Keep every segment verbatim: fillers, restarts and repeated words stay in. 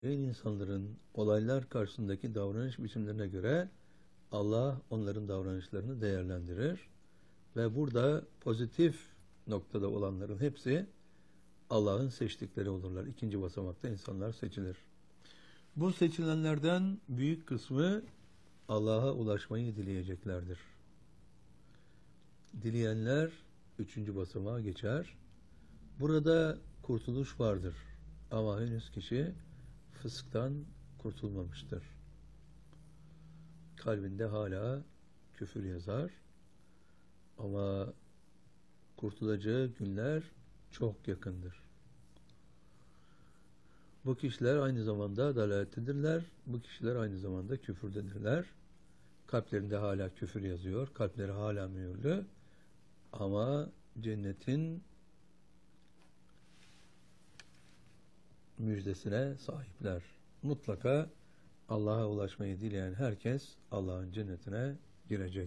Ve insanların olaylar karşısındaki davranış biçimlerine göre Allah onların davranışlarını değerlendirir ve burada pozitif noktada olanların hepsi Allah'ın seçtikleri olurlar. İkinci basamakta insanlar seçilir. Bu seçilenlerden büyük kısmı Allah'a ulaşmayı dileyeceklerdir. Dileyenler üçüncü basamağa geçer. Burada kurtuluş vardır. Ama henüz kişi fısktan kurtulmamıştır. Kalbinde hala küfür yazar. Ama kurtulacağı günler çok yakındır. Bu kişiler aynı zamanda dalalettedirler. Bu kişiler aynı zamanda küfürdedirler. Kalplerinde hala küfür yazıyor. Kalpleri hala mühürlü. Ama cennetin müjdesine sahipler. Mutlaka Allah'a ulaşmayı dileyen herkes Allah'ın cennetine girecek.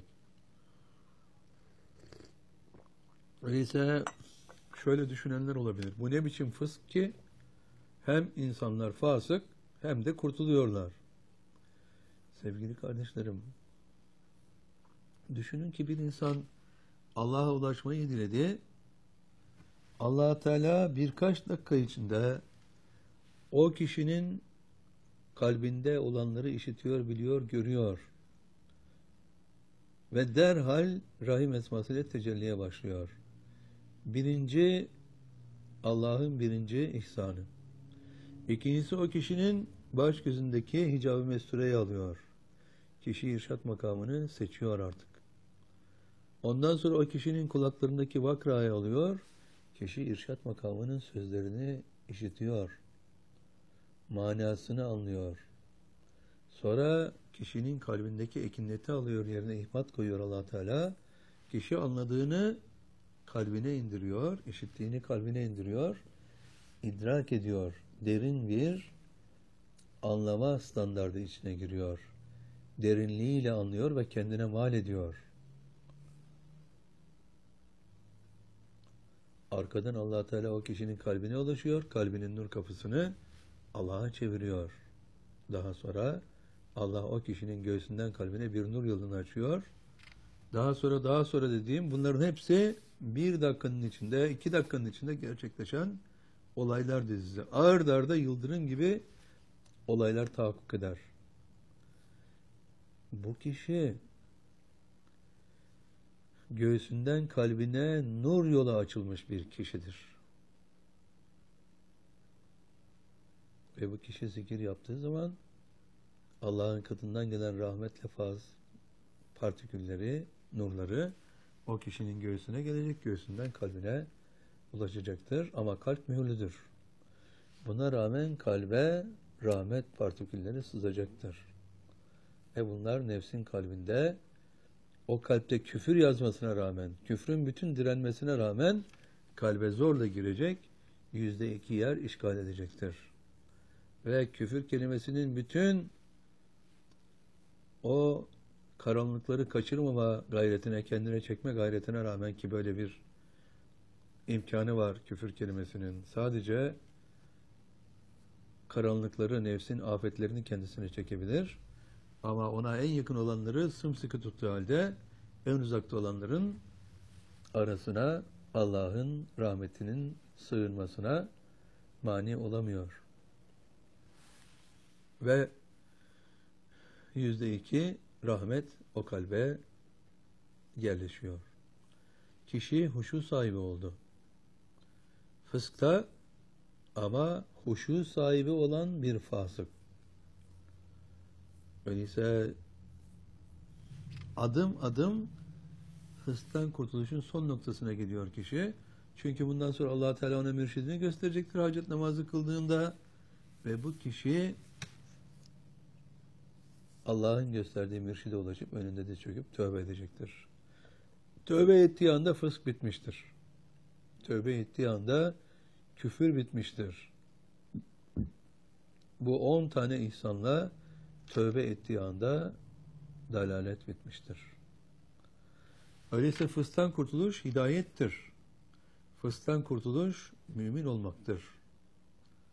Öyleyse şöyle düşünenler olabilir. Bu ne biçim fısk ki hem insanlar fasık hem de kurtuluyorlar. Sevgili kardeşlerim, düşünün ki bir insan Allah'a ulaşmayı diledi. Allah Teala birkaç dakika içinde o kişinin kalbinde olanları işitiyor, biliyor, görüyor. Ve derhal Rahim esmasıyla tecelliye başlıyor. Birinci, Allah'ın birinci ihsanı. İkincisi, o kişinin baş gözündeki hicab-ı mestureyi alıyor. Kişi irşat makamını seçiyor artık. Ondan sonra o kişinin kulaklarındaki vakrayı alıyor. Kişi irşat makamının sözlerini işitiyor. Manasını anlıyor. Sonra kişinin kalbindeki ekinleti alıyor, yerine ihmat koyuyor Allah Teala. Kişi anladığını kalbine indiriyor, işittiğini kalbine indiriyor, idrak ediyor. Derin bir anlama standardı içine giriyor. Derinliğiyle anlıyor ve kendine mal ediyor. Arkadan Allah Teala o kişinin kalbine ulaşıyor, kalbinin nur kapısını Allah'a çeviriyor. Daha sonra Allah o kişinin göğsünden kalbine bir nur yolunu açıyor. Daha sonra daha sonra dediğim bunların hepsi bir dakikanın içinde, iki dakikanın içinde gerçekleşen olaylar dizisi. Ağır darda yıldırım gibi olaylar tahakkuk eder. Bu kişi göğsünden kalbine nur yolu açılmış bir kişidir. Ve bu kişi zikir yaptığı zaman Allah'ın katından gelen rahmetle faz partikülleri, nurları o kişinin göğsüne gelecek, göğsünden kalbine ulaşacaktır. Ama kalp mühürlüdür. Buna rağmen kalbe rahmet partikülleri sızacaktır. Ve bunlar nefsin kalbinde o kalpte küfür yazmasına rağmen, küfrün bütün direnmesine rağmen kalbe zorla girecek, yüzde iki yer işgal edecektir. Ve küfür kelimesinin bütün o karanlıkları kaçırmama gayretine, kendine çekme gayretine rağmen ki böyle bir imkanı var küfür kelimesinin. Sadece karanlıkları, nefsin afetlerini kendisine çekebilir. Ama ona en yakın olanları sımsıkı tuttuğu halde en uzakta olanların arasına Allah'ın rahmetinin sığınmasına mani olamıyor. Ve yüzde iki rahmet o kalbe yerleşiyor. Kişi huşu sahibi oldu. Fıskta ama huşu sahibi olan bir fasık. Öyleyse adım adım fısktan kurtuluşun son noktasına gidiyor kişi. Çünkü bundan sonra Allah Teala ona mürşidini gösterecektir hacet namazı kıldığında ve bu kişi Allah'ın gösterdiği mürşide ulaşıp önünde de çöküp tövbe edecektir. Tövbe ettiği anda fısk bitmiştir. Tövbe ettiği anda küfür bitmiştir. Bu on tane ihsanla tövbe ettiği anda dalalet bitmiştir. Öyleyse fısktan kurtuluş hidayettir. Fısktan kurtuluş mümin olmaktır.